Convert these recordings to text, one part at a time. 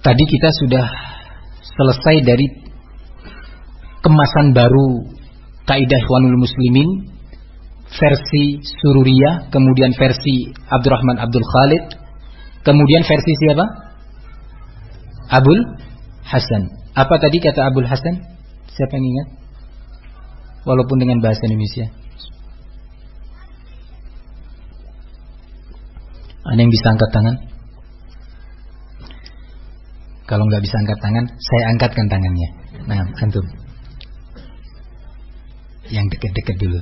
Tadi kita sudah selesai dari kemasan baru Kaidah Ikhwanul Muslimin versi Sururiyah, kemudian versi Abdurrahman Abdul Khalid, kemudian versi siapa? Abul Hasan. Apa tadi kata Abul Hasan? Siapa yang ingat? Walaupun dengan bahasa Indonesia. Ada yang bisa angkat tangan? Kalau nggak bisa angkat tangan, saya angkatkan tangannya. Nah, antum. Yang dekat-dekat dulu.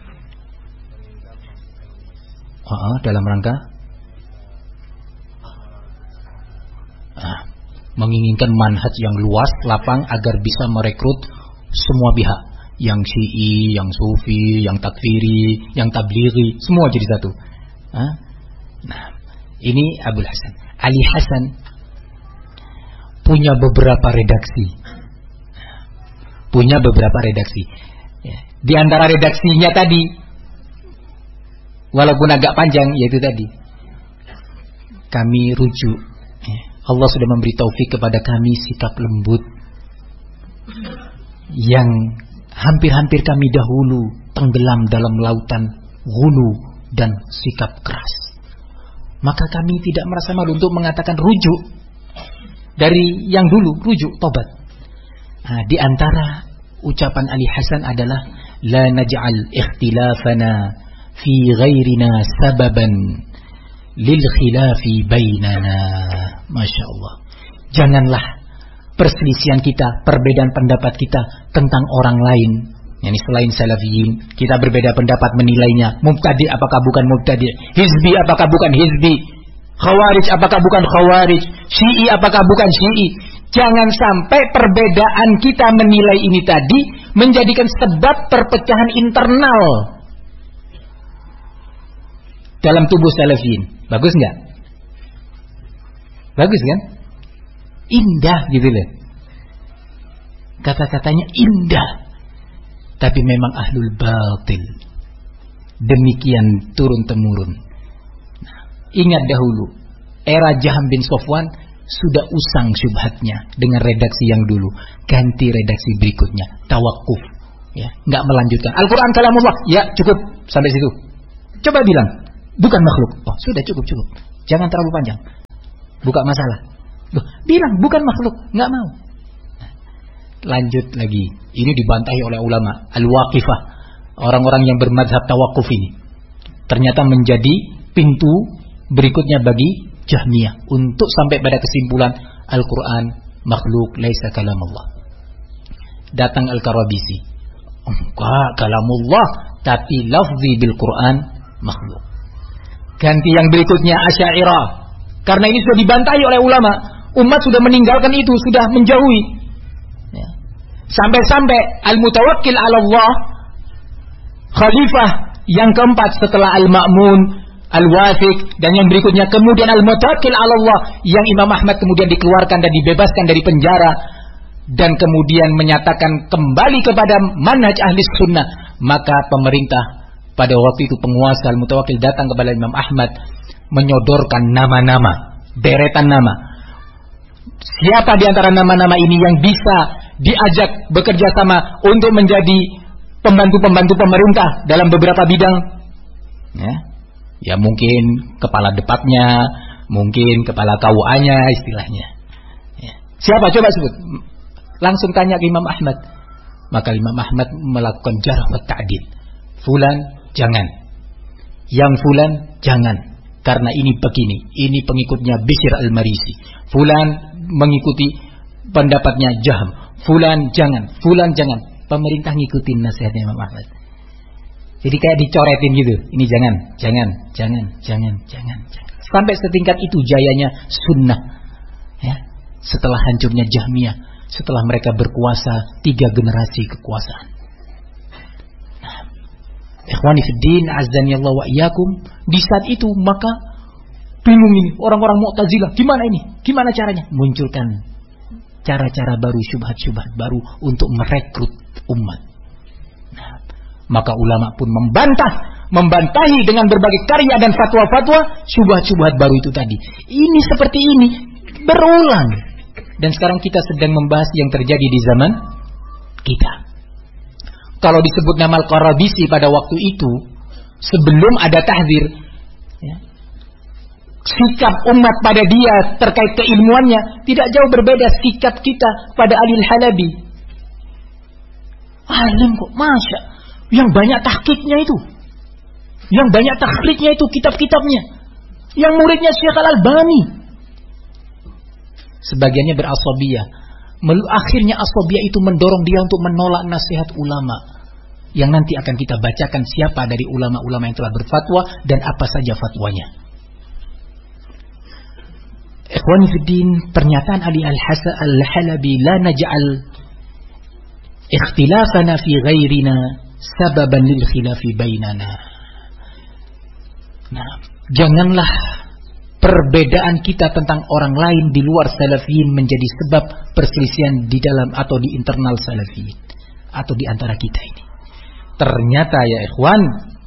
Dalam rangka menginginkan manhaj yang luas, lapang agar bisa merekrut semua pihak, yang Syi'i, yang Sufi, yang takfiri, yang tablighi, semua jadi satu. Nah, ini Abul Hasan. Ali Hasan punya beberapa redaksi. Di antara redaksinya tadi, walaupun agak panjang, yaitu tadi kami rujuk. Allah sudah memberi taufik kepada kami sikap lembut yang hampir-hampir kami dahulu tenggelam dalam lautan ghulu dan sikap keras. Maka kami tidak merasa malu untuk mengatakan rujuk dari yang dulu, rujuk, tobat. Nah, di antara ucapan Ali Hasan adalah la naj'al ikhtilafana fi ghairina sababan lil khilafi bainana. Masya Allah. Janganlah perselisihan kita, perbedaan pendapat kita tentang orang lain, yakni selain salafiyin, kita berbeda pendapat menilainya. Mubtadi apakah bukan mubtadi? Hizbi apakah bukan hizbi? Khawarij apakah bukan khawarij? Syi'i apakah bukan syi'i? Jangan sampai perbedaan kita menilai ini tadi menjadikan sebab perpecahan internal dalam tubuh salafiyin. Bagus enggak? Bagus kan? Indah gitu loh. Kata-katanya indah. Tapi memang ahlul batil. Demikian turun-temurun. Nah, ingat dahulu, era Jaham bin Safwan sudah usang syubhatnya dengan redaksi yang dulu. Ganti redaksi berikutnya, tawakuf. Ya, enggak melanjutkan. Al-Quran kalamullah. Ya, cukup sampai situ. Coba bilang, bukan makhluk. Oh, sudah cukup. Jangan terlalu panjang. Buka masalah. Loh, bilang bukan makhluk, enggak mau. Lanjut lagi. Ini dibantahi oleh ulama Al-Waqifah, orang-orang yang bermadzhab tawakuf ini. Ternyata menjadi pintu berikutnya bagi Jahmiyah untuk sampai pada kesimpulan Al-Quran makhluk, laisa kalamullah. Datang Al-Karabisi, enggak kalamullah, tapi lafzi bil Quran makhluk. Ganti yang berikutnya Asy'ariyah. Karena ini sudah dibantahi oleh ulama, umat sudah meninggalkan itu, sudah menjauhi. Ya. Sampai-sampai Al-Mutawakkil 'ala Allah, khalifah yang keempat setelah Al-Ma'mun, Al-Wathiq, dan yang berikutnya kemudian Al-Mutawakkil 'ala Allah, yang Imam Ahmad kemudian dikeluarkan dan dibebaskan dari penjara, dan kemudian menyatakan kembali kepada manhaj ahli sunnah. Maka pemerintah pada waktu itu, penguasa Al-Mutawakkil datang kepada Imam Ahmad, menyodorkan nama-nama, deretan nama. Siapa di antara nama-nama ini yang bisa diajak bekerja sama untuk menjadi pembantu-pembantu pemerintah dalam beberapa bidang? Ya mungkin kepala departnya, mungkin kepala KUA-nya istilahnya. Ya. Siapa? Coba sebut. Langsung tanya ke Imam Ahmad. Maka Imam Ahmad melakukan jarh wa ta'dil. Fulan jangan, yang fulan jangan, karena ini begini, ini pengikutnya Bishr al-Marisi. Fulan mengikuti pendapatnya Jahm. Fulan jangan. Pemerintah ngikutin nasihat Imam Ahmad. Jadi kayak dicoretin gitu. Ini jangan. Sampai setingkat itu jayanya sunnah. Ya. Setelah hancurnya Jahmiyah, setelah mereka berkuasa 3 generasi kekuasaan. Ikhwani fiddin, azzanillahu wa iyyakum. Di saat itu maka bingung ini orang-orang Mu'tazilah, gimana ini? Gimana caranya? Munculkan cara-cara baru, syubhat-syubhat baru untuk merekrut umat. Nah, maka ulama pun membantahi dengan berbagai karya dan fatwa-fatwa syubhat-syubhat baru itu tadi. Ini seperti ini berulang. Dan sekarang kita sedang membahas yang terjadi di zaman kita. Kalau disebut nama Al-Qarabisi pada waktu itu, sebelum ada tahdzir, ya, sikap umat pada dia terkait keilmuannya tidak jauh berbeda sikap kita pada Ali Al-Halabi. Alim kok, masya, yang banyak tahqiqnya itu, yang banyak takhrijnya itu kitab-kitabnya, yang muridnya Syekh Al-Albani. Sebagiannya berasabiyah. Akhirnya asabiyah itu mendorong dia untuk menolak nasihat ulama, yang nanti akan kita bacakan siapa dari ulama-ulama yang telah berfatwa dan apa saja fatwanya. Ikhwani fiddin, pernyataan Ali Al-Halabi, la naj'al ikhtilafana fi ghairina sababan lil khilafi bainana. Nah, janganlah perbedaan kita tentang orang lain di luar salafiyin menjadi sebab perselisihan di dalam atau di internal salafiyin atau di antara kita ini. Ternyata ya ikhwan,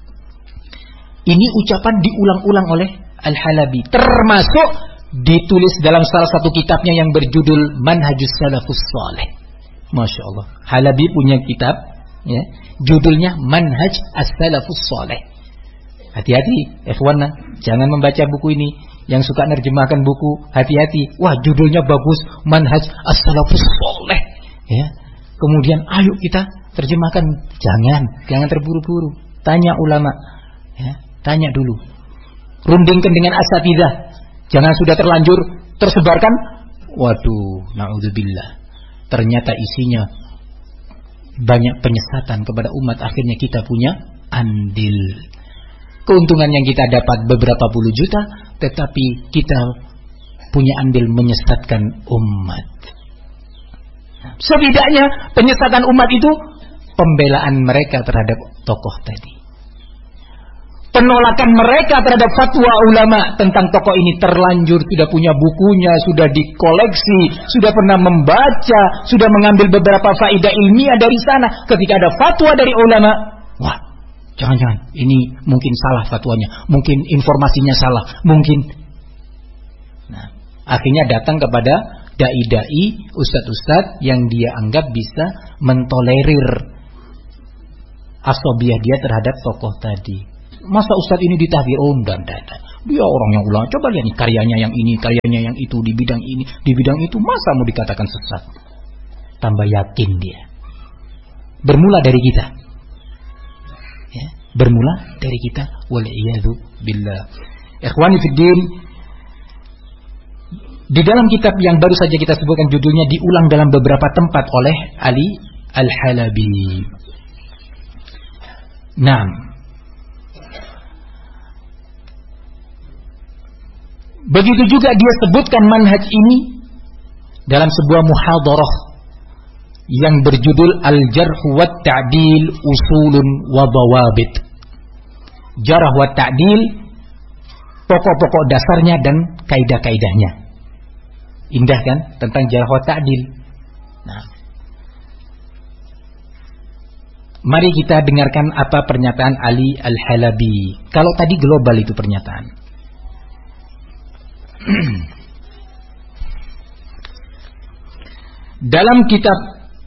ini ucapan diulang-ulang oleh Al-Halabi, termasuk ditulis dalam salah satu kitabnya yang berjudul Manhajus Salafus Saleh. Masya Allah, Halabi punya kitab, ya, judulnya Manhaj As-Salafus Saleh. Hati-hati ikhwan, jangan membaca buku ini. Yang suka nerjemahkan buku, hati-hati. Wah, judulnya bagus, Manhaj As-Salafus Saleh, ya. Kemudian ayo kita terjemahkan. Jangan terburu-buru. Tanya ulama, ya, tanya dulu. Rundingkan dengan asatidzah. Jangan sudah terlanjur tersebarkan. Waduh, naudzubillah. Ternyata isinya banyak penyesatan kepada umat. Akhirnya kita punya andil. Keuntungan yang kita dapat beberapa puluh juta, tetapi kita punya andil menyesatkan umat. Setidaknya penyesatan umat itu pembelaan mereka terhadap tokoh tadi, penolakan mereka terhadap fatwa ulama tentang tokoh ini. Terlanjur sudah punya bukunya, sudah dikoleksi, sudah pernah membaca, sudah mengambil beberapa faedah ilmiah dari sana. Ketika ada fatwa dari ulama, wah, jangan-jangan ini mungkin salah fatwanya, mungkin informasinya salah, mungkin. Nah, akhirnya datang kepada dai-dai, ustadz-ustadz yang dia anggap bisa mentolerir asabiyah dia terhadap tokoh tadi. Masa ustadz ini ditahdir? Oh, dan dia orang yang ulama. Coba lihat nih karyanya yang ini, karyanya yang itu, di bidang ini, di bidang itu, masa mau dikatakan sesat? Tambah yakin dia. Bermula dari kita. Ya, bermula dari kita. Wal'iyadzu billah. Ikhwani fiddin, di dalam kitab yang baru saja kita sebutkan judulnya diulang dalam beberapa tempat oleh Ali Al-Halabi. Nah, begitu juga dia sebutkan manhaj ini dalam sebuah muhadarah yang berjudul Al-Jarh wa Ta'dil Usulun wa Dawabit. Jarh wa Ta'dil, pokok-pokok dasarnya dan kaidah-kaidahnya. Indah kan tentang jarh wa ta'dil. Nah, mari kita dengarkan apa pernyataan Ali Al-Halabi. Kalau tadi global itu pernyataan. Dalam kitab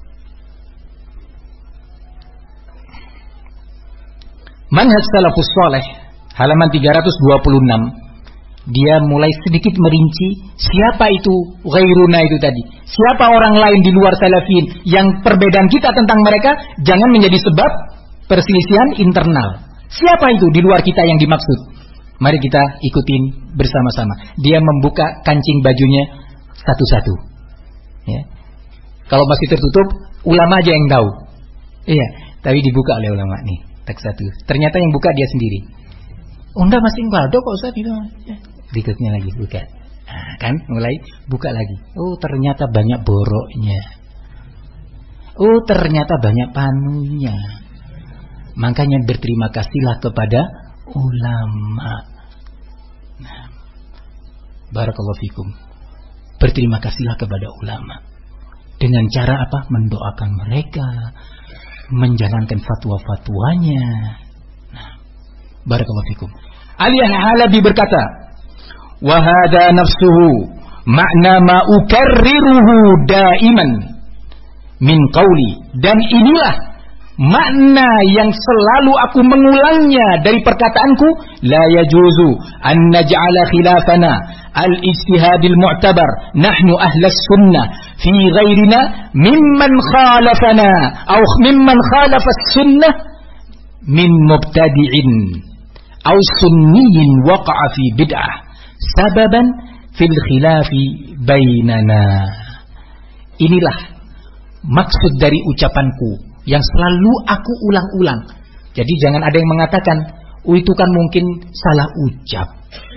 Manhaj Salafus Saleh halaman 326, dia mulai sedikit merinci siapa itu ghairuna itu tadi. Siapa orang lain di luar salafin yang perbedaan kita tentang mereka jangan menjadi sebab perselisihan internal. Siapa itu di luar kita yang dimaksud? Mari kita ikutin bersama-sama. Dia membuka kancing bajunya satu-satu. Ya. Kalau masih tertutup, ulama aja yang tahu. Iya, tapi dibuka oleh ulama nih. Teks satu. Ternyata yang buka dia sendiri. Oh, enggak, masih enggak ada kok Ustaz itu. Ya. Berikutnya lagi buka. Nah, kan mulai buka lagi. Oh, ternyata banyak boroknya. Oh, ternyata banyak panunya. Makanya berterima kasihlah kepada ulama. Nah, barakallahu fikum. Berterima kasihlah kepada ulama. Dengan cara apa? Mendoakan mereka, menjalankan fatwa-fatwanya. Nah, barakallahu fikum. Ali Al-Halabi berkata, "Wa hadha nafsuhu makna ma ukarriruhu daiman min qauli, dan inilah makna yang selalu aku mengulangnya dari perkataanku, la yajuzu an naj'ala khilafana al-ijtihadil mu'tabar nahnu ahlas sunnah fi ghairina mimman khalafana aw mimman khalafa sunnah min mubtadi'in aw sunniyin waqa'a fi bid'ah sababan fil khilafi bainana. Inilah maksud dari ucapanku yang selalu aku ulang-ulang. Jadi jangan ada yang mengatakan, oh itu kan mungkin salah ucap.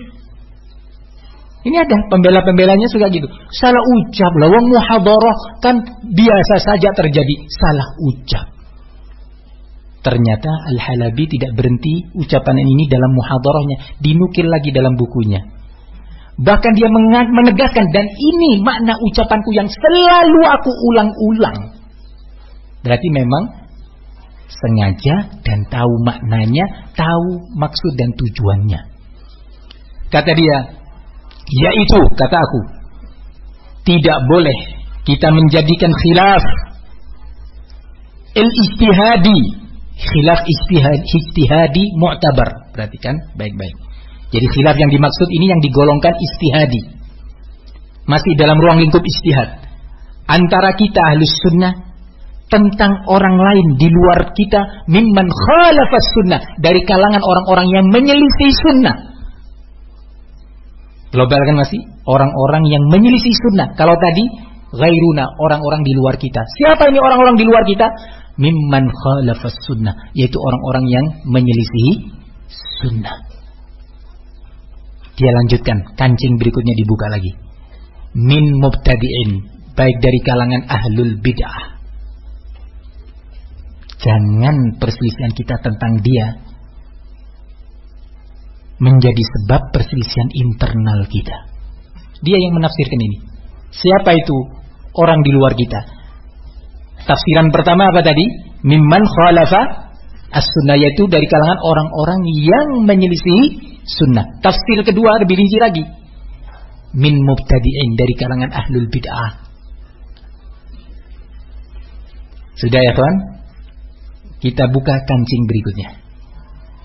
Ini ada pembela-pembelanya suka gitu. Salah ucap, lawang muhadharah kan biasa saja terjadi salah ucap. Ternyata Al-Halabi tidak berhenti ucapan ini dalam muhadharahnya, dinukil lagi dalam bukunya. Bahkan dia menegaskan, dan ini makna ucapanku yang selalu aku ulang-ulang. Berarti memang sengaja dan tahu maknanya, tahu maksud dan tujuannya. Kata dia, yaitu, kata aku, tidak boleh kita menjadikan khilaf al-ijtihadi, khilaf ijtihadi mu'tabar. Perhatikan baik-baik. Jadi khilaf yang dimaksud ini yang digolongkan ijtihadi, masih dalam ruang lingkup ijtihad, antara kita ahlus sunnah tentang orang lain di luar kita, mimman khalafas sunnah, dari kalangan orang-orang yang menyelisih sunnah. Global kan masih orang-orang yang menyelisih sunnah. Kalau tadi ghairuna, orang-orang di luar kita. Siapa ini orang-orang di luar kita? Mimman khalafas sunnah, yaitu orang-orang yang menyelisih sunnah. Dia lanjutkan, kancing berikutnya dibuka lagi. Min mubtadi'in, baik dari kalangan ahlul bid'ah. Jangan perselisihan kita tentang dia menjadi sebab perselisihan internal kita. Dia yang menafsirkan ini. Siapa itu orang di luar kita? Tafsiran pertama apa tadi? Mimman khalafa as-sunnah, yaitu dari kalangan orang-orang yang menyelisih sunnah. Tafsir kedua lebih rinci lagi. Min mubtadi'in, dari kalangan ahlul bid'ah. Sudah ya kawan? Kita buka kancing berikutnya.